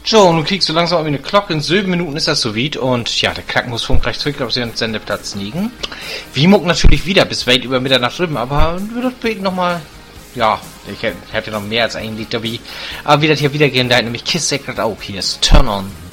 So, nun kriegst du langsam irgendwie eine Glocke. In 7 Minuten ist das soweit. Und ja, der Krankenhausfunk gleich zurück auf seinen Sendeplatz liegen. Wiemuck natürlich wieder bis weit über Mitternacht drüben. Aber wir beten nochmal. Ja, ich hätte noch mehr als ein Lied dabei. Aber wie das hier wieder gehen, da hat nämlich Kiss Sacred auch. Hier ist Turn On.